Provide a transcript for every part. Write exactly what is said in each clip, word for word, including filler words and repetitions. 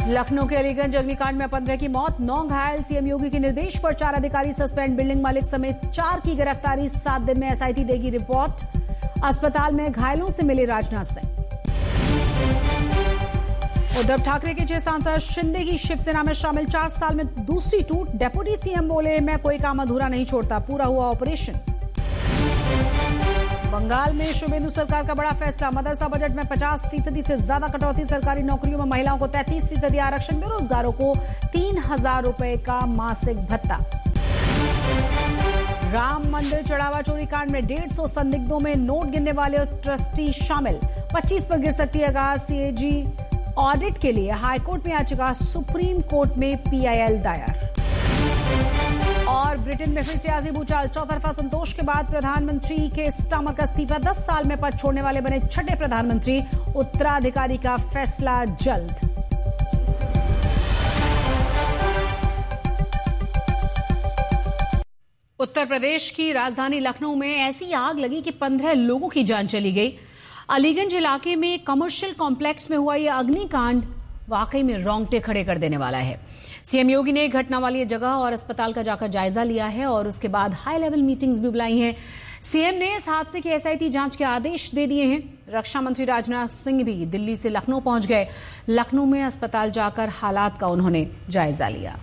लखनऊ के अलीगंज अग्निकांड में पंद्रह की मौत, नौ घायल। सीएम योगी के निर्देश पर चार अधिकारी सस्पेंड, बिल्डिंग मालिक समेत चार की गिरफ्तारी। सात दिन में एसआईटी देगी रिपोर्ट। अस्पताल में घायलों से मिले राजनाथ सिंह। उद्धव ठाकरे के छह सांसद, शिंदे की शिवसेना में शामिल। चार साल में दूसरी टूट। डेप्यूटी सीएम बोले, मैं कोई काम अधूरा नहीं छोड़ता, पूरा हुआ ऑपरेशन। बंगाल में शुभेंदु सरकार का बड़ा फैसला, मदरसा बजट में पचास फीसदी से ज्यादा कटौती। सरकारी नौकरियों में महिलाओं को तैंतीस फीसदी आरक्षण, बेरोजगारों को तीन हजार रुपए का मासिक भत्ता। राम मंदिर चढ़ावा चोरी कांड में डेढ़ सौ संदिग्धों में नोट गिनने वाले ट्रस्टी शामिल। पच्चीस पर गिर सकती है आगाज। सीएजी ऑडिट के लिए हाईकोर्ट में याचिका, सुप्रीम कोर्ट में पीआईएल दायर। और ब्रिटेन में फिर सियासी भूचाल, चौतरफा संतोष के बाद प्रधानमंत्री के स्टामर का इस्तीफा। दस साल में पद छोड़ने वाले बने छठे प्रधानमंत्री। उत्तराधिकारी का फैसला जल्द। उत्तर प्रदेश की राजधानी लखनऊ में ऐसी आग लगी कि पंद्रह लोगों की जान चली गई। अलीगंज इलाके में कमर्शियल कॉम्प्लेक्स में हुआ यह अग्निकांड वाकई में रोंगटे खड़े कर देने वाला है। सीएम योगी ने घटना वाली जगह और अस्पताल का जाकर जायजा लिया है और उसके बाद हाई लेवल मीटिंग्स भी बुलाई हैं। सीएम ने इस हादसे की एसआईटी जांच के आदेश दे दिए हैं। रक्षा मंत्री राजनाथ सिंह भी दिल्ली से लखनऊ पहुंच गए। लखनऊ में अस्पताल जाकर हालात का उन्होंने जायजा लिया।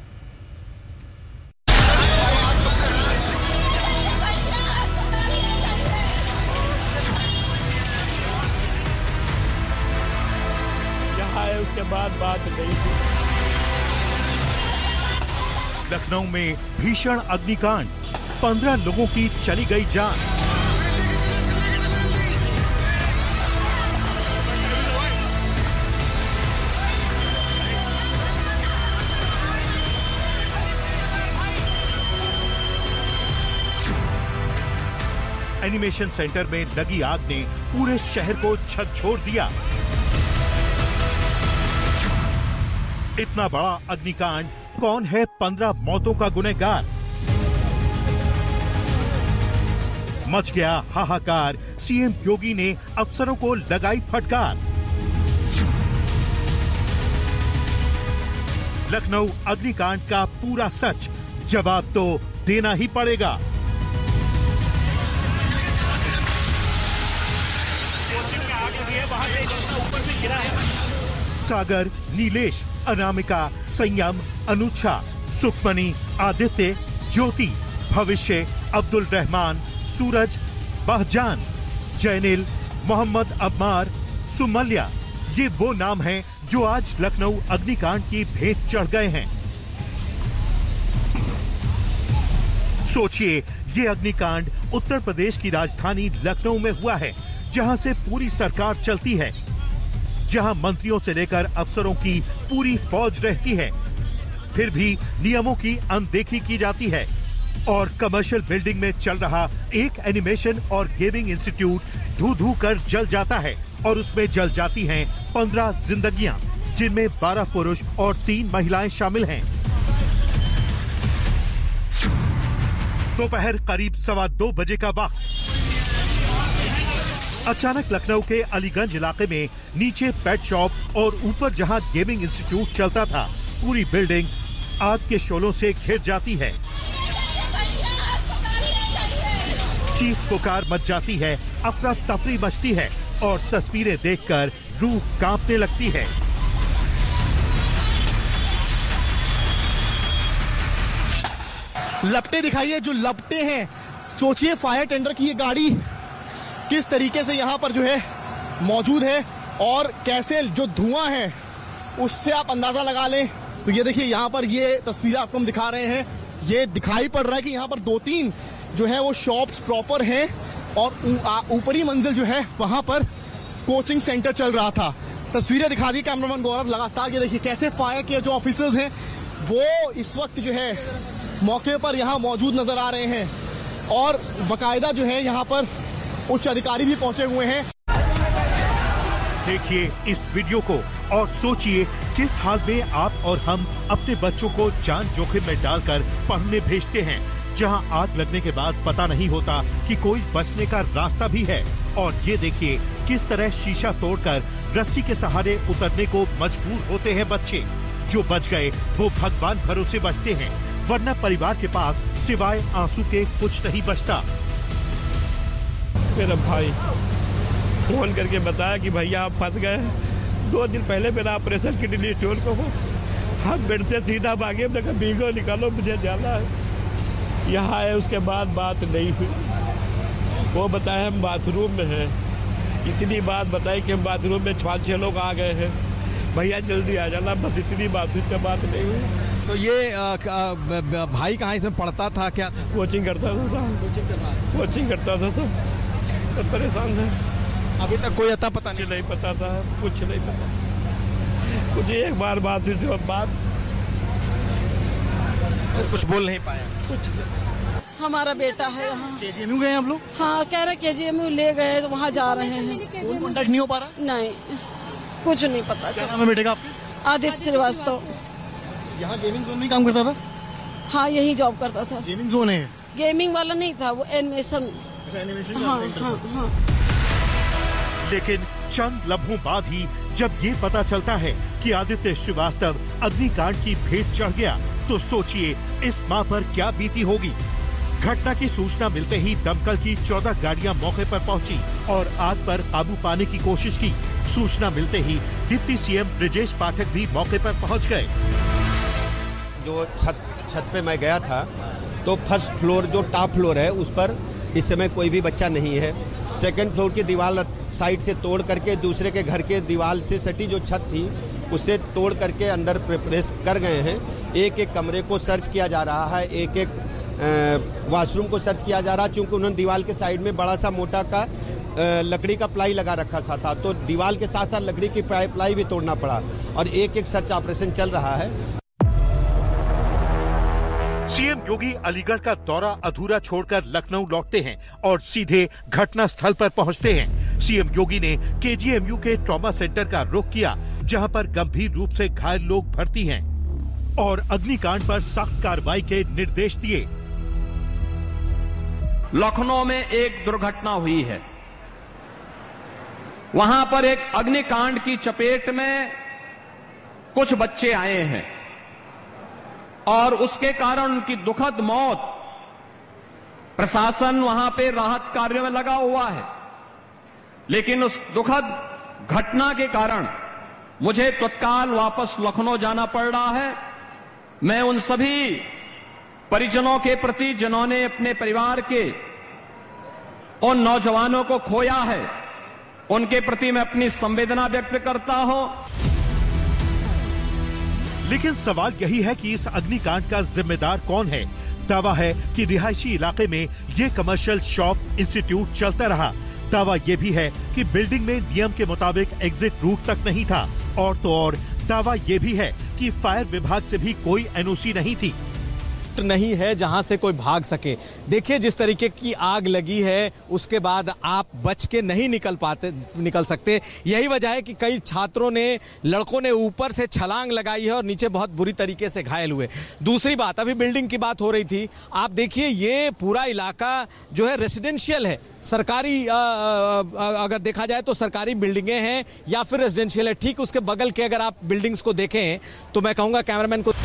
उसके बाद बात गई थी। लखनऊ में भीषण अग्निकांड, पंद्रह लोगों की चली गई जान। एनिमेशन सेंटर में लगी आग ने पूरे शहर को झकझोर दिया। इतना बड़ा अग्निकांड, कौन है पंद्रह मौतों का गुनहगार? मच गया हाहाकार, सीएम योगी ने अफसरों को लगाई फटकार। लखनऊ अग्निकांड का पूरा सच, जवाब तो देना ही पड़ेगा। सागर, नीलेश, अनामिका, संयम, अनुच्छा, सुखमणि, आदित्य, ज्योति, भविष्य, अब्दुल रहमान, सूरज, बहजान, जैनिल, मोहम्मद अब्मार, सुमल्या, ये वो नाम हैं जो आज लखनऊ अग्निकांड की भेंट चढ़ गए हैं। सोचिए, ये अग्निकांड उत्तर प्रदेश की राजधानी लखनऊ में हुआ है, जहां से पूरी सरकार चलती है, जहां मंत्रियों से लेकर अफसरों की पूरी फौज रहती है, फिर भी नियमों की अनदेखी की जाती है और कमर्शियल बिल्डिंग में चल रहा एक एनिमेशन और गेमिंग इंस्टीट्यूट धू धू कर जल जाता है और उसमें जल जाती हैं पंद्रह जिंदगियां, जिनमें बारह पुरुष और तीन महिलाएं शामिल हैं। दोपहर करीब सवा दो बजे का वक्त। अचानक लखनऊ के अलीगंज इलाके में नीचे पेट शॉप और ऊपर जहां गेमिंग इंस्टीट्यूट चलता था, पूरी बिल्डिंग आग के शोलों से घिर जाती है। चीख पुकार मच जाती है, अफरा तफरी मचती है और तस्वीरें देखकर रूह कांपने लगती है। लपटे दिखाइए, जो लपटे हैं, सोचिए फायर टेंडर की ये गाड़ी किस तरीके से यहाँ पर जो है मौजूद है और कैसे जो धुआं है उससे आप अंदाजा लगा लें। तो ये देखिए, यहाँ पर ये तस्वीरें आपको हम दिखा रहे हैं, ये दिखाई पड़ रहा है कि यहाँ पर दो तीन जो है वो शॉप्स प्रॉपर हैं और ऊपरी मंजिल जो है वहां पर कोचिंग सेंटर चल रहा था। तस्वीरें दिखा दी कैमरामैन गौरव लगातार। ये देखिए कैसे फायर के जो ऑफिसर्स हैं वो इस वक्त जो है मौके पर यहाँ मौजूद नजर आ रहे हैं और बाकायदा जो है यहाँ पर उच्च अधिकारी भी पहुंचे हुए हैं। देखिए इस वीडियो को और सोचिए किस हाल में आप और हम अपने बच्चों को जान जोखिम में डालकर पढ़ने भेजते हैं, जहां आग लगने के बाद पता नहीं होता कि कोई बचने का रास्ता भी है। और ये देखिए किस तरह शीशा तोड़कर रस्सी के सहारे उतरने को मजबूर होते हैं बच्चे। जो बच गए वो भगवान भरोसे बचते हैं, वरना परिवार के पास सिवाय आंसू के कुछ नहीं बचता। मेरा भाई फोन करके बताया कि भैया आप फंस गए। दो दिन पहले मेरा ऑपरेशन किडनी स्टोन को हो, हम बेड से सीधा भागे, हमने कहा बीगो निकालो मुझे जाना है। यहाँ आए उसके बाद बात नहीं हुई। वो बताया हम बाथरूम में हैं। इतनी बात बताई कि हम बाथरूम में पाँच छह लोग आ गए हैं, भैया जल्दी आ जाना, बस इतनी बात हुई, इसके बात नहीं हुई। तो ये आ, आ, भाई कहाँ इसमें पढ़ता था क्या? कोचिंग करता था साहब, कोचिंग करता कोचिंग करता था सब, सब परेशान थे। अभी तक कोई अता पता नहीं? नहीं पता साहब, कुछ नहीं पता। कुछ एक बार बात हुई, सिर्फ बात, तो कुछ बोल नहीं पाया कुछ। हमारा बेटा है यहाँ। केजीएमयू गए आप लोग? हाँ, कह रहे केजीएमयू ले गए, तो वहाँ जा रहे हैं। फोन कॉन्टेक्ट नहीं हो पा रहा? नहीं, कुछ नहीं पता क्या चला। नाम है बेटे का आपके? आदित्य श्रीवास्तव। यहाँ गेमिंग जोन में काम करता था? हाँ, यही जॉब करता था। गेमिंग जोन है? गेमिंग वाला नहीं था, वो एनिमेशन। एनिमेशन हाँ हाँ हाँ। लेकिन चंद लम्हों बाद ही जब ये पता चलता है कि आदित्य श्रीवास्तव अग्निकांड की भेंट चढ़ गया, तो सोचिए इस मां पर क्या बीती होगी। घटना की सूचना मिलते ही दमकल की चौदह गाड़ियां मौके पर पहुंची और आग पर काबू पाने की कोशिश की। सूचना मिलते ही डिप्टी सीएम ब्रजेश पाठक भी मौके पर पहुंच गए। जो छत छत पे मैं गया था, तो फर्स्ट फ्लोर जो टॉप फ्लोर है उस पर इस समय कोई भी बच्चा नहीं है। सेकंड फ्लोर की दीवार साइड से तोड़ करके दूसरे के घर के दीवार से सटी जो छत थी उससे तोड़ करके अंदर प्रेस कर गए हैं। एक एक कमरे को सर्च किया जा रहा है, एक एक वॉशरूम को सर्च किया जा रहा है, चूंकि उन्होंने दीवार के साइड में बड़ा सा मोटा का लकड़ी का प्लाई लगा रखा सा था, तो दीवार के साथ साथ लकड़ी की प्लाई भी तोड़ना पड़ा और एक एक सर्च ऑपरेशन चल रहा है। सीएम योगी अलीगढ़ का दौरा अधूरा छोड़कर लखनऊ लौटते हैं और सीधे घटना स्थल पर पहुंचते हैं। सीएम योगी ने केजीएमयू के ट्रॉमा सेंटर का रुख किया, जहां पर गंभीर रूप से घायल लोग भर्ती हैं, और अग्निकांड पर सख्त कार्रवाई के निर्देश दिए। लखनऊ में एक दुर्घटना हुई है, वहां पर एक अग्निकांड की चपेट में कुछ बच्चे आए हैं और उसके कारण उनकी दुखद मौत। प्रशासन वहां पे राहत कार्यों में लगा हुआ है, लेकिन उस दुखद घटना के कारण मुझे तत्काल वापस लखनऊ जाना पड़ रहा है। मैं उन सभी परिजनों के प्रति जिन्होंने अपने परिवार के उन नौजवानों को खोया है, उनके प्रति मैं अपनी संवेदना व्यक्त करता हूं। लेकिन सवाल यही है कि इस अग्निकांड का जिम्मेदार कौन है। दावा है कि रिहायशी इलाके में ये कमर्शियल शॉप इंस्टीट्यूट चलता रहा। दावा ये भी है कि बिल्डिंग में नियम के मुताबिक एग्जिट रूट तक नहीं था, और तो और दावा ये भी है कि फायर विभाग से भी कोई एनओसी नहीं थी। नहीं है जहां से कोई भाग सके। देखिए जिस तरीके की आग लगी है, उसके बाद आप बच के नहीं निकल पाते निकल सकते। यही वजह है कि कई छात्रों ने लड़कों ने ऊपर से छलांग लगाई है और नीचे बहुत बुरी तरीके से घायल हुए। दूसरी बात, अभी बिल्डिंग की बात हो रही थी, आप देखिए ये पूरा इलाका जो है रेसिडेंशियल है, सरकारी आ, आ, अगर देखा जाए तो सरकारी बिल्डिंगें हैं या फिर रेसिडेंशियल है। ठीक उसके बगल के अगर आप बिल्डिंग्स को देखें तो मैं कहूंगा कैमरामैन को।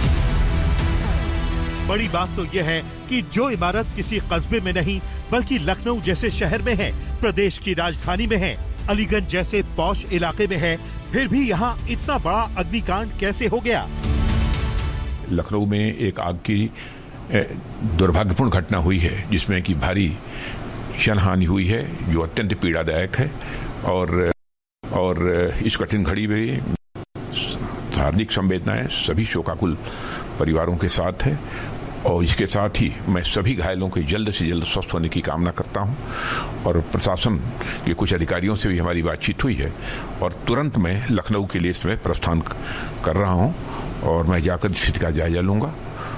बड़ी बात तो यह है कि जो इमारत किसी कस्बे में नहीं बल्कि लखनऊ जैसे शहर में है, प्रदेश की राजधानी में है, अलीगंज जैसे पॉश इलाके में है, फिर भी यहाँ इतना बड़ा अग्निकांड कैसे हो गया। लखनऊ में एक आग की दुर्भाग्यपूर्ण घटना हुई है, जिसमें कि भारी जनहानि हुई है, जो अत्यंत पीड़ादायक है। और और इस कठिन घड़ी में हार्दिक संवेदनाएं सभी शोकाकुल परिवारों के साथ है, और इसके साथ ही मैं सभी घायलों के जल्द से जल्द स्वस्थ होने की कामना करता हूं। और प्रशासन के कुछ अधिकारियों से भी हमारी बातचीत हुई है और तुरंत मैं लखनऊ के लिए इसमें प्रस्थान कर रहा हूं और मैं जाकर स्थिति का जायजा लूंगा।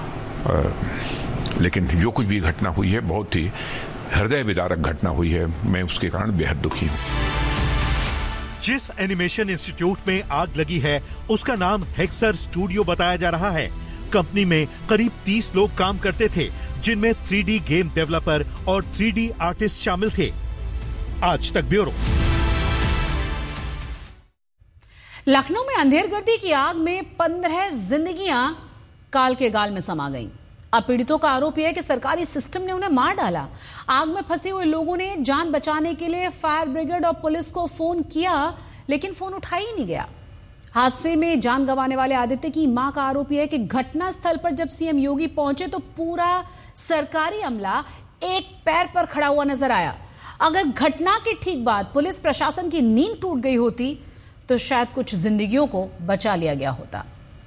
लेकिन जो कुछ भी घटना हुई है, बहुत ही हृदय विदारक घटना हुई है, मैं उसके कारण बेहद दुखी हूँ। जिस एनिमेशन इंस्टीट्यूट में आग लगी है उसका नाम हेक्सर स्टूडियो बताया जा रहा है। कंपनी में करीब तीस लोग काम करते थे, जिनमें थ्री डी गेम डेवलपर और थ्री डी आर्टिस्ट शामिल थे। आज तक ब्यूरो। लखनऊ में अंधेरगर्दी की आग में पंद्रह जिंदगियां काल के गाल में समा गईं। अब पीड़ितों का आरोप यह है कि सरकारी सिस्टम ने उन्हें मार डाला। आग में फंसे हुए लोगों ने जान बचाने के लिए फायर ब्रिगेड और पुलिस को फोन किया, लेकिन फोन उठा ही नहीं गया। हादसे में जान गंवाने वाले आदित्य की मां का आरोप यह है कि घटना स्थल पर जब सीएम योगी पहुंचे तो पूरा सरकारी अमला एक पैर पर खड़ा हुआ नजर आया। अगर घटना के ठीक बाद पुलिस प्रशासन की नींद टूट गई होती तो शायद कुछ जिंदगियों को बचा लिया गया होता।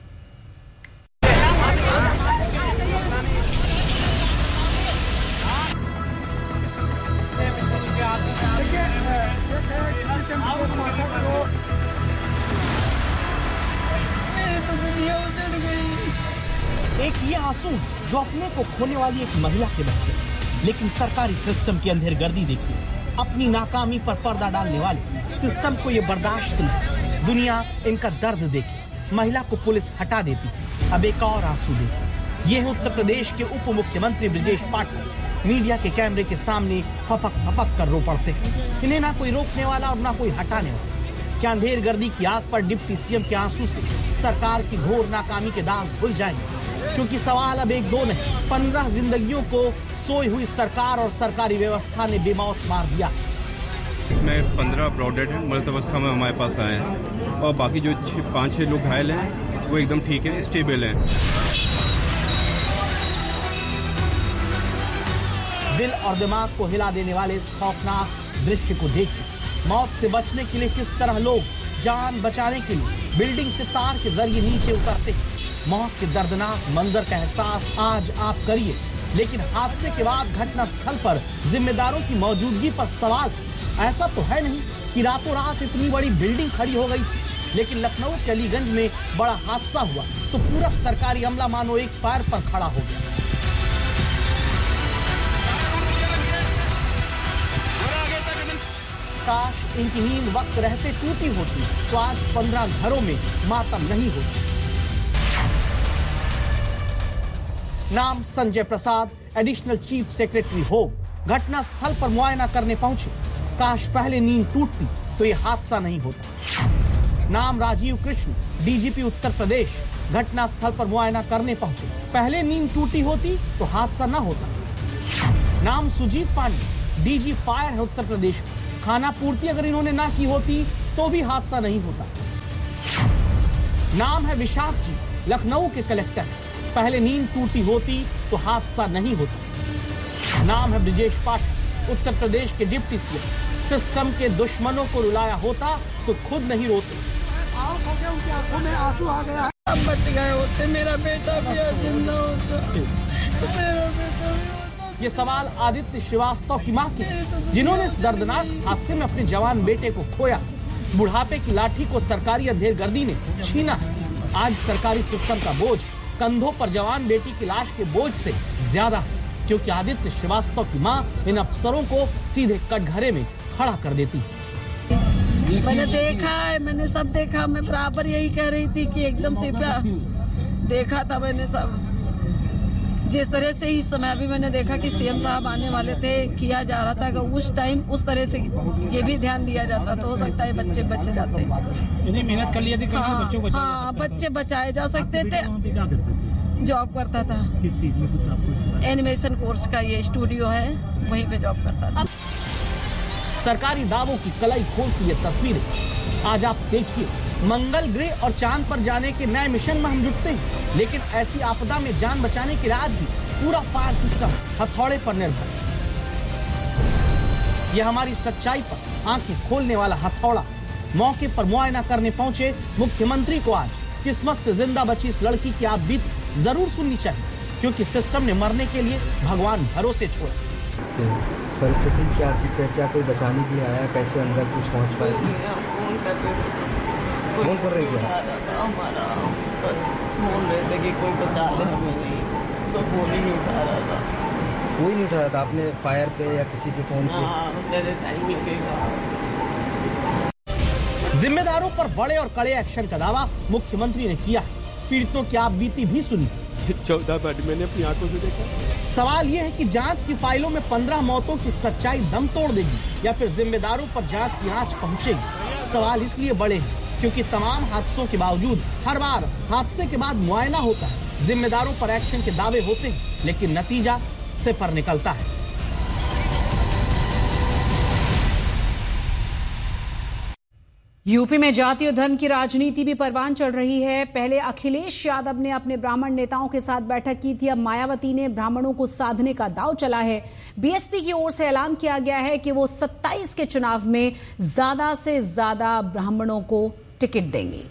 एक ये आंसू जो अपने को खोने वाली एक महिला के बच्चे, लेकिन सरकारी सिस्टम की अंधेरगर्दी देखिए, अपनी नाकामी पर पर्दा डालने वाले सिस्टम को ये बर्दाश्त नहीं। दुनिया इनका दर्द देखे, महिला को पुलिस हटा देती। अब एक और आंसू देखिए, ये है उत्तर प्रदेश के उप मुख्यमंत्री ब्रजेश पाठक। मीडिया के कैमरे के सामने फपक फपक कर रो पड़ते हैं। इन्हें ना कोई रोकने वाला और ना कोई हटाने वाला। क्या अंधेरगर्दी की आग पर डिप्टी सीएम के आंसू से सरकार की घोर नाकामी के दाग धुल जाएंगे? क्योंकि सवाल अब एक दो नहीं, पंद्रह जिंदगियों को सोई हुई सरकार और सरकारी व्यवस्था ने बेमौत मार दिया। इसमें पंद्रह ब्रॉडेड हैं, मृत अवस्था में हमारे पास आए हैं, और बाकी जो पाँच छह लोग घायल हैं वो एकदम ठीक है, स्टेबल हैं। दिल और दिमाग को हिला देने वाले इस खौफनाक दृश्य को देखिए। मौत से बचने के लिए किस तरह लोग जान बचाने के लिए बिल्डिंग से तार के जरिए नीचे उतरते। मौत के दर्दनाक मंजर का एहसास आज आप करिए, लेकिन हादसे के बाद घटना स्थल पर जिम्मेदारों की मौजूदगी पर सवाल। ऐसा तो है नहीं कि रातों रात इतनी बड़ी बिल्डिंग खड़ी हो गई, लेकिन लखनऊ के अलीगंज में बड़ा हादसा हुआ तो पूरा सरकारी अमला मानो एक पैर पर खड़ा हो गया। काश इनकी नींद वक्त रहते टूटी होती तो आज पंद्रह घरों में मातम नहीं होती। नाम Sanjay Prasad, additional chief secretary home. घटना स्थल पर मुआयना करने पहुंचे। काश पहले नींद टूटती तो ये हादसा नहीं होता। नाम राजीव कृष्ण, डीजीपी उत्तर प्रदेश। घटना स्थल पर मुआयना करने पहुंचे। पहले नींद टूटी होती तो हादसा न होता। नाम सुजीत पांडे, डीजी फायर है उत्तर प्रदेश में। खाना पूर्ति अगर इन्होंने ना की होती तो भी हादसा नहीं होता। नाम है विशाख जी, लखनऊ के कलेक्टर। पहले नींद टूटी होती तो हादसा नहीं होता। नाम है ब्रजेश पाठक, उत्तर प्रदेश के डिप्टी सीएम। सिस्टम के दुश्मनों को रुलाया होता तो खुद नहीं रोते। उनकी आंखों में आंसू आ गया। अब बच गए होते, मेरा बेटा भी जिंदा होता, मेरा बेटा भी। ये सवाल आदित्य श्रीवास्तव की मां की, जिन्होंने इस दर्दनाक हादसे में अपने जवान बेटे को खोया। बुढ़ापे की लाठी को सरकारी अंधेरगर्दी ने छीना। आज सरकारी सिस्टम का बोझ कंधों पर जवान बेटी की लाश के बोझ से ज्यादा है, क्योंकि आदित्य श्रीवास्तव की मां इन अफसरों को सीधे कटघरे में खड़ा कर देती है। मैंने देखा है, मैंने सब देखा। मैं बराबर यही कह रही थी कि एकदम से देखा था मैंने सब। जिस तरह से इस समय भी मैंने देखा कि सीएम साहब आने वाले थे, किया जा रहा था कि उस टाइम उस तरह से ये भी ध्यान दिया जाता तो हो सकता है बच्चे बचे जाते। इन्हें मेहनत कर लिया थी, हाँ, बच्चों बचाए हाँ, बच्चे बचाए जा सकते थे। जॉब करता था किस चीज में, कुछ आपको? एनिमेशन कोर्स का ये स्टूडियो है, वहीं पे जॉब करता था। सरकारी दावों की कलाई खोलती ये तस्वीरें आज आप देखिए। मंगल ग्रह और चांद पर जाने के नए मिशन में हम जुटते हैं, लेकिन ऐसी आपदा में जान बचाने के लिए आज भी पूरा फायर सिस्टम हथौड़े पर निर्भर है। यह हमारी सच्चाई पर आंखें खोलने वाला हथौड़ा। मौके पर मुआयना करने पहुंचे मुख्यमंत्री को आज किस्मत से जिंदा बची इस लड़की की आप बीत जरूर सुननी चाहिए, क्योंकि सिस्टम ने मरने के लिए भगवान भरोसे छोड़ा। परिस्थिति क्या थी, क्या कोई बचाने के लिए आया, कैसे अंदर कुछ पहुंच पाए? फोन कर रही क्या? हमारा बोल रहे थे कि कोई बचा ले हमें, नहीं तो फोन ही नहीं उठा रहा था। कोई नहीं उठा रहा था? आपने फायर पे या किसी के फोन पे? हाँ, मेरे टाइम लगेगा। जिम्मेदारों पर बड़े और कड़े एक्शन का दावा मुख्यमंत्री ने किया। पीड़ितों की आप बीती भी सुनी। चौदह बेड मैंने अपनी आंखों से देखा। सवाल यह है कि जांच की फाइलों में पंद्रह मौतों की सच्चाई दम तोड़ देगी या फिर जिम्मेदारों पर जांच की आंच पहुंचेगी। सवाल इसलिए बड़े हैं क्योंकि तमाम हादसों के बावजूद हर बार हादसे के बाद मुआयना होता है, जिम्मेदारों पर एक्शन के दावे होते हैं, लेकिन नतीजा सिफर निकलता है। यूपी में जाति और धर्म की राजनीति भी परवान चढ़ रही है। पहले अखिलेश यादव ने अपने ब्राह्मण नेताओं के साथ बैठक की थी, अब मायावती ने ब्राह्मणों को साधने का दांव चला है। बीएसपी की ओर से ऐलान किया गया है कि वो सत्ताईस के चुनाव में ज्यादा से ज्यादा ब्राह्मणों को टिकट देंगी।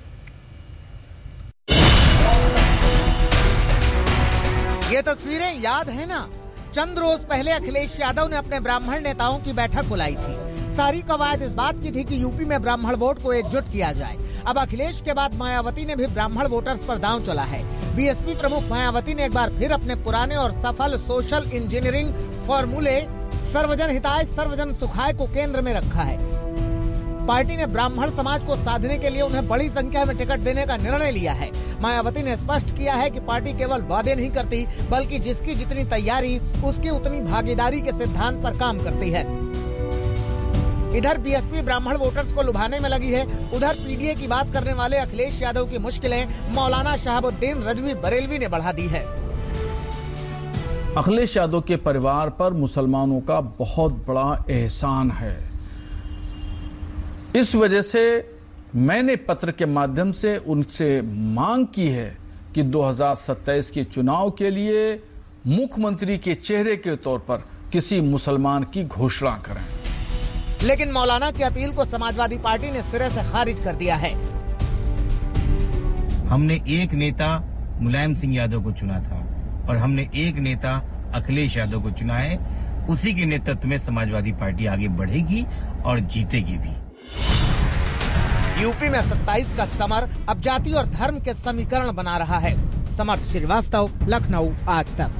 ये तस्वीरें याद है ना? चंद रोज पहले अखिलेश यादव ने अपने ब्राह्मण नेताओं की बैठक बुलाई थी। सारी कवायद इस बात की थी कि यूपी में ब्राह्मण वोट को एकजुट किया जाए। अब अखिलेश के बाद मायावती ने भी ब्राह्मण वोटर्स पर दांव चला है। बीएसपी प्रमुख मायावती ने एक बार फिर अपने पुराने और सफल सोशल इंजीनियरिंग फॉर्मूले सर्वजन हिताय सर्वजन सुखाय को केंद्र में रखा है। पार्टी ने ब्राह्मण समाज को साधने के लिए उन्हें बड़ी संख्या में टिकट देने का निर्णय लिया है। मायावती ने स्पष्ट किया है कि पार्टी केवल वादे नहीं करती, बल्कि जिसकी जितनी तैयारी उसकी उतनी भागीदारी के सिद्धांत पर काम करती है। इधर बीएसपी ब्राह्मण वोटर्स को लुभाने में लगी है, उधर पीडीए की बात करने वाले अखिलेश यादव की मुश्किलें मौलाना शहाबुद्दीन रजवी बरेलवी ने बढ़ा दी है। अखिलेश यादव के परिवार पर मुसलमानों का बहुत बड़ा एहसान है। इस वजह से मैंने पत्र के माध्यम से उनसे मांग की है कि दो हज़ार सत्ताईस के चुनाव के लिए मुख्यमंत्री के चेहरे के तौर पर किसी मुसलमान की घोषणा करें। लेकिन मौलाना की अपील को समाजवादी पार्टी ने सिरे से खारिज कर दिया है। हमने एक नेता मुलायम सिंह यादव को चुना था और हमने एक नेता अखिलेश यादव को चुना है। उसी के नेतृत्व में समाजवादी पार्टी आगे बढ़ेगी और जीतेगी भी। यूपी में सत्ताईस का समर अब जाति और धर्म के समीकरण बना रहा है। समर्थ श्रीवास्तव, लखनऊ, आज तक।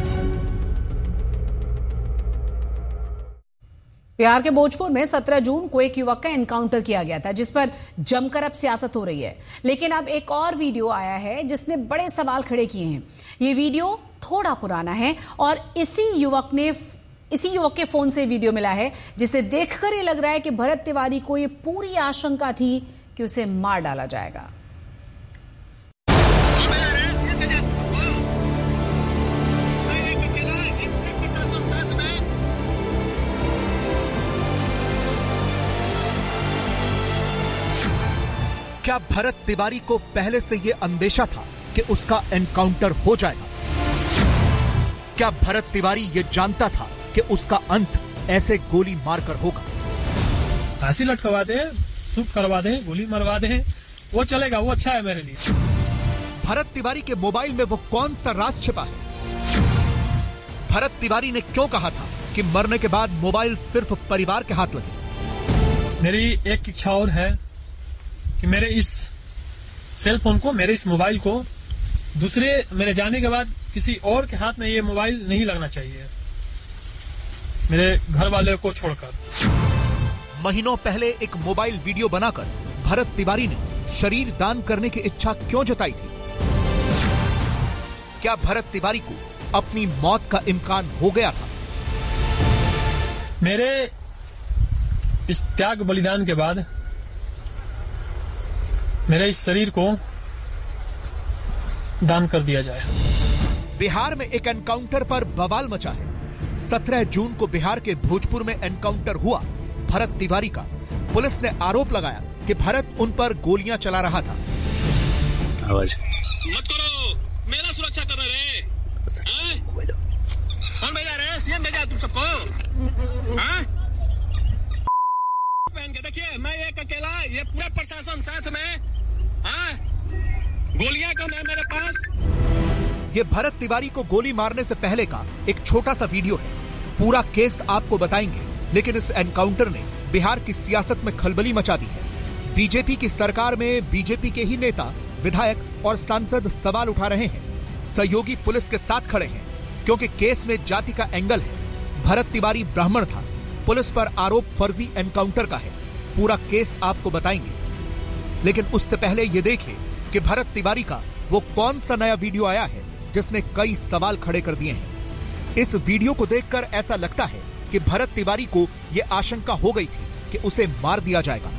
बिहार के भोजपुर में सत्रह जून को एक युवक का एनकाउंटर किया गया था, जिस पर जमकर अब सियासत हो रही है। लेकिन अब एक और वीडियो आया है जिसने बड़े सवाल खड़े किए हैं। ये वीडियो थोड़ा पुराना है और इसी युवक ने इसी युवक के फोन से वीडियो मिला है, जिसे देखकर ये लग रहा है कि भरत तिवारी को ये पूरी आशंका थी कि उसे मार डाला जाएगा। क्या भरत तिवारी को पहले से यह अंदेशा था कि उसका एनकाउंटर हो जाएगा? क्या भरत तिवारी ये जानता था कि उसका अंत ऐसे गोली मारकर होगा? फांसी लटकवा दे, सूप करवा दे, गोली मरवा दे, वो चलेगा, वो अच्छा है मेरे लिए। भरत तिवारी के मोबाइल में वो कौन सा राज छिपा है? भरत तिवारी ने क्यों कहा था कि मरने के बाद मोबाइल सिर्फ परिवार के हाथ लगे? मेरी एक इच्छा और है कि मेरे इस सेल फोन को, मेरे इस मोबाइल को दूसरे मेरे जाने के बाद किसी और के हाथ में ये मोबाइल नहीं लगना चाहिए, मेरे घर वाले को छोड़कर। महीनों पहले एक मोबाइल वीडियो बनाकर भरत तिवारी ने शरीर दान करने की इच्छा क्यों जताई थी? क्या भरत तिवारी को अपनी मौत का इम्कान हो गया था? मेरे इस त्याग बलिदान के बाद मेरे इस शरीर को दान कर दिया जाए। बिहार में एक एनकाउंटर पर बवाल मचा है। सत्रह जून को बिहार के भोजपुर में एनकाउंटर हुआ भरत तिवारी का। पुलिस ने आरोप लगाया कि भरत उन पर गोलियां चला रहा था। आवाज मत करो, मेरा सुरक्षा कर रहे हैं। कौन भेजा रहे? सीएम भेजा तुम सबको? हाँ? पहन के देखिए, मैं एक अकेला, ये पूरा प्रशासन साथ में। हाँ? गोलियां कम है मेरे पास। ये भरत तिवारी को गोली मारने से पहले का एक छोटा सा वीडियो है। पूरा केस आपको बताएंगे, लेकिन इस एनकाउंटर ने बिहार की सियासत में खलबली मचा दी है। बीजेपी की सरकार में बीजेपी के ही नेता, विधायक और सांसद सवाल उठा रहे हैं। सहयोगी पुलिस के साथ खड़े हैं क्योंकि केस में जाति का एंगल है। भरत तिवारी ब्राह्मण था। पुलिस पर आरोप फर्जी एनकाउंटर का है। पूरा केस आपको बताएंगे, लेकिन उससे पहले ये देखिए कि भरत तिवारी का वो कौन सा नया वीडियो आया है जिसने कई सवाल खड़े कर दिए हैं। इस वीडियो को देखकर ऐसा लगता है कि भरत तिवारी को ये आशंका हो गई थी कि उसे मार दिया जाएगा।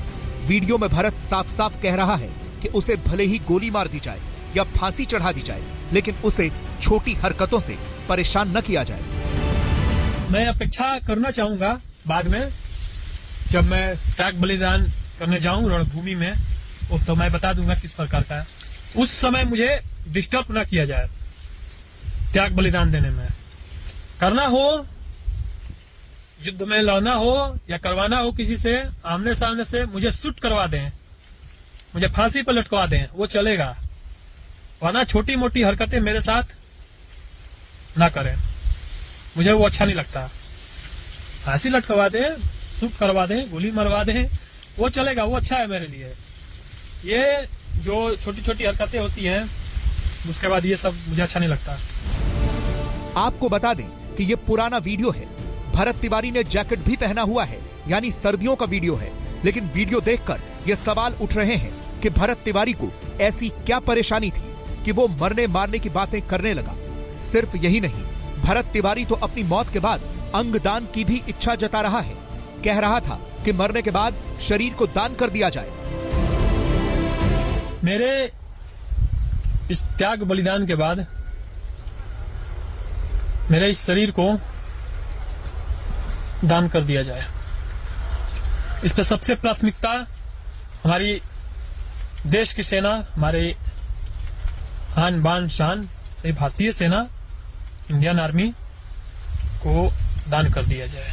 वीडियो में भरत साफ साफ कह रहा है कि उसे भले ही गोली मार दी जाए या फांसी चढ़ा दी जाए, लेकिन उसे छोटी हरकतों से परेशान न किया जाए। मैं अपेक्षा करना चाहूंगा बाद में जब मैं त्याग बलिदान करने जाऊं रणभूमि में, तो मैं बता दूंगा किस प्रकार का है। उस समय मुझे डिस्टर्ब ना किया जाए त्याग बलिदान देने में। करना हो, युद्ध में लड़ना हो या करवाना हो किसी से आमने सामने से, मुझे शूट करवा दें, मुझे फांसी पर लटकवा दें, वो चलेगा। वरना छोटी मोटी हरकतें मेरे साथ ना करें, मुझे वो अच्छा नहीं लगता। फांसी लटकवा दें, शूट करवा दें, गोली मरवा दें, वो चलेगा, वो अच्छा है मेरे लिए। ये जो छोटी छोटी हरकतें होती हैं उसके बाद ये सब मुझे अच्छा नहीं लगता। आपको बता दें कि ये पुराना वीडियो है। भरत तिवारी ने जैकेट भी पहना हुआ है, यानी सर्दियों का वीडियो है। लेकिन वीडियो देखकर ये सवाल उठ रहे हैं कि भरत तिवारी को ऐसी क्या परेशानी थी कि वो मरने मारने की बातें करने लगा। सिर्फ यही नहीं, भरत तिवारी तो अपनी मौत के बाद अंगदान की भी इच्छा जता रहा है। कह रहा था कि मरने के बाद शरीर को दान कर दिया जाए। मेरे इस त्याग बलिदान के बाद मेरे इस शरीर को दान कर दिया जाए। इस पर सबसे प्राथमिकता हमारी देश की सेना, हमारे आन बान शान भारतीय सेना, इंडियन आर्मी को दान कर दिया जाए।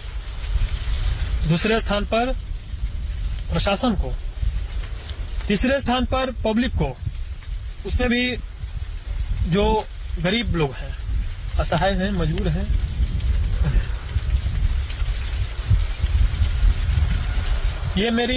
दूसरे स्थान पर प्रशासन को, तीसरे स्थान पर पब्लिक को, उसमें भी जो गरीब लोग हैं, असहाय हैं, मजबूर हैं। ये मेरी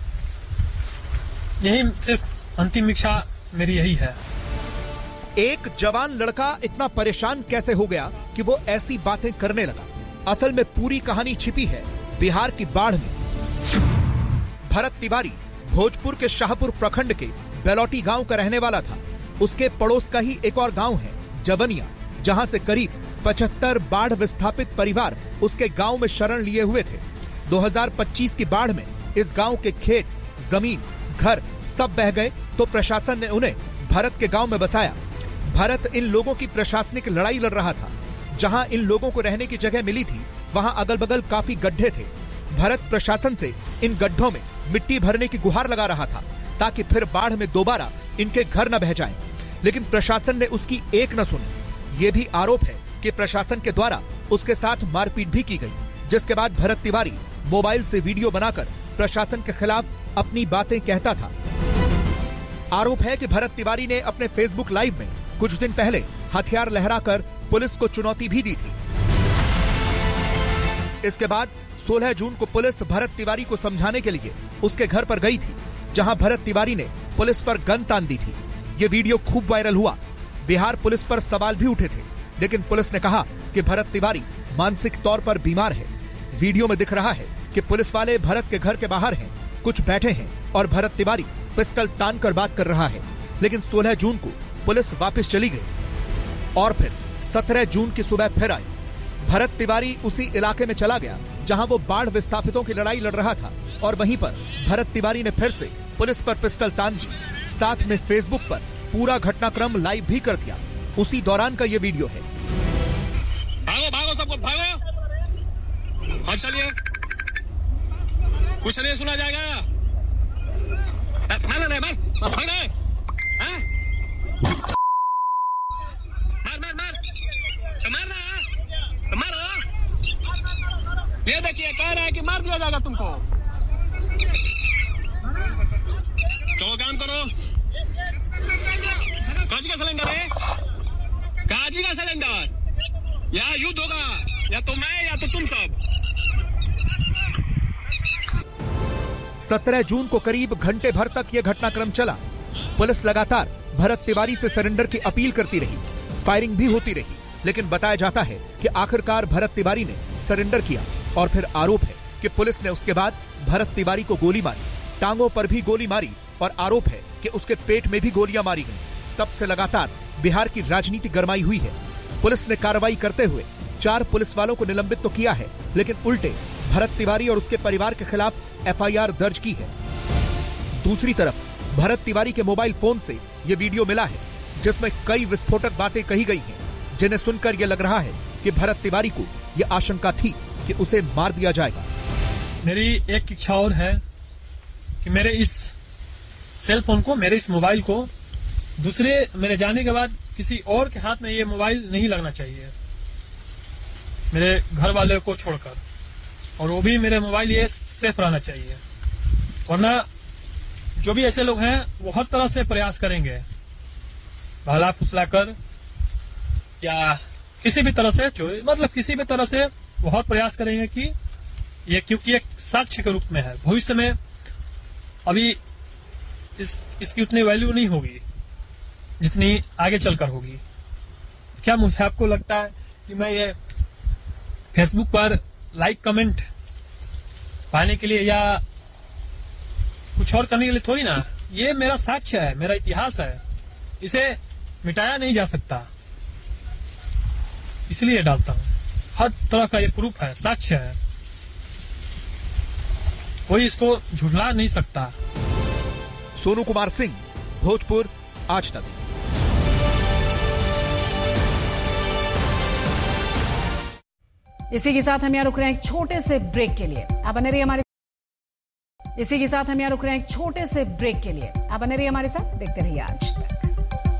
यही सिर्फ अंतिम इच्छा मेरी यही है। एक जवान लड़का इतना परेशान कैसे हो गया कि वो ऐसी बातें करने लगा? असल में पूरी कहानी छिपी है बिहार की बाढ़ में। भरत तिवारी भोजपुर के शाहपुर प्रखंड के बेलौटी गांव का रहने वाला था। उसके पड़ोस का ही एक और गांव है जवनिया, जहां से करीब पचहत्तर बाढ़ विस्थापित परिवार उसके गांव में शरण लिए हुए थे। दो हज़ार पच्चीस की बाढ़ में इस गांव के खेत, जमीन, घर सब बह गए तो प्रशासन ने उन्हें भरत के गांव में बसाया। भरत इन लोगों की प्रशासनिक लड़ाई लड़ रहा था। जहां इन लोगों को रहने की जगह मिली थी वहां अगल बगल काफी गड्ढे थे। भरत प्रशासन से इन गड्ढों में मिट्टी भरने की गुहार लगा रहा था ताकि फिर बाढ़ में दोबारा इनके घर न बह जाएं। लेकिन प्रशासन ने उसकी एक न सुनी। ये भी आरोप है कि प्रशासन के द्वारा उसके साथ मारपीट भी की गई, जिसके बाद भरत तिवारी मोबाइल से वीडियो बनाकर प्रशासन के खिलाफ अपनी बातें कहता था। आरोप है कि भरत तिवारी ने अपने फेसबुक लाइव में कुछ दिन पहले हथियार लहराकर पुलिस को चुनौती भी दी थी। इसके बाद सोलह जून को पुलिस भरत तिवारी को समझाने के लिए उसके घर पर गई थी, जहां भरत तिवारी ने पुलिस पर गन तान दी थी। ये वीडियो खूब वायरल हुआ। बिहार पुलिस पर सवाल भी उठे थे, लेकिन पुलिस ने कहा कि भरत तिवारी मानसिक तौर पर बीमार है। वीडियो में दिख रहा है कि पुलिस वाले भरत के घर के बाहर हैं, कुछ बैठे हैं और भरत तिवारी पिस्टल तान कर बात कर रहा है। लेकिन सोलह जून को पुलिस वापस चली गई और फिर सत्रह जून की सुबह फिर आई। भरत तिवारी उसी इलाके में चला गया जहां वो बाढ़ विस्थापितों की लड़ाई लड़ रहा था और वहीं पर भरत तिवारी ने फिर से पुलिस पर पिस्टल तान दी। साथ में फेसबुक पर पूरा घटनाक्रम लाइव भी कर दिया। उसी दौरान का ये वीडियो है। भागो भागो सबको भागो और चलिए, कुछ नहीं सुना जाएगा। मार मार मार भाग रहे, मार मार मार मार रहा मार रहा। ये देखिए कह रहा है कि मार दिया जाएगा तुमको। तो काम करो। काजी का सिलेंडर है, काजी का सिलेंडर। या युद्ध होगा, या तो मैं या तो तुम सब। सत्रह जून को करीब घंटे भर तक यह घटनाक्रम चला। पुलिस लगातार भरत तिवारी से सरेंडर की अपील करती रही, फायरिंग भी होती रही, लेकिन बताया जाता है कि आखिरकार भरत तिवारी ने सरेंडर किया। और फिर आरोप है कि पुलिस ने उसके बाद भरत तिवारी को गोली मारी, टांगों पर भी गोली मारी और आरोप है कि उसके पेट में भी गोलियां मारी गईं। तब से लगातार बिहार की राजनीति गरमाई हुई है। पुलिस ने कार्रवाई करते हुए चार पुलिस वालों को निलंबित तो किया है, लेकिन उल्टे भरत तिवारी और उसके परिवार के खिलाफ एफ आई आर दर्ज की है। दूसरी तरफ भरत तिवारी के मोबाइल फोन से ये वीडियो मिला है जिसमें कई विस्फोटक बातें कही गई हैं, जिन्हें सुनकर यह लग रहा है कि भरत तिवारी को यह आशंका थी कि उसे मार दिया जाएगा। मेरी एक इच्छा और है कि मेरे इस सेल फोन को, मेरे इस मोबाइल को दूसरे मेरे जाने के बाद किसी और के हाथ में ये मोबाइल नहीं लगना चाहिए, मेरे घर वाले को छोड़कर, और वो भी मेरे मोबाइल ये सेफ रहना चाहिए। वरना जो भी ऐसे लोग हैं वो हर तरह से प्रयास करेंगे, भला फुसला कर या किसी भी तरह से चोरी, मतलब किसी भी तरह से वो हर प्रयास करेंगे कि ये, क्योंकि एक साक्ष्य के रूप में है, भविष्य में अभी इस, इसकी उतनी वैल्यू नहीं होगी जितनी आगे चलकर होगी। क्या मुझे आपको लगता है कि मैं ये फेसबुक पर लाइक कमेंट पाने के लिए या कुछ और करने के लिए थोड़ी ना, ये मेरा साक्ष्य है, मेरा इतिहास है, इसे मिटाया नहीं जा सकता, इसलिए डालता हूं। हर तरह का ये प्रूफ है, साक्ष्य है, कोई इसको झुठला नहीं सकता। सोनू कुमार सिंह, भोजपुर, आज तक। इसी के साथ हम यहाँ रुक रहे हैं एक छोटे से ब्रेक के लिए। आप बने रहिए हमारे इसी के साथ हम यहाँ रुक रहे हैं एक छोटे से ब्रेक के लिए। आप बने रहिए हमारे साथ, देखते रहिए आज तक।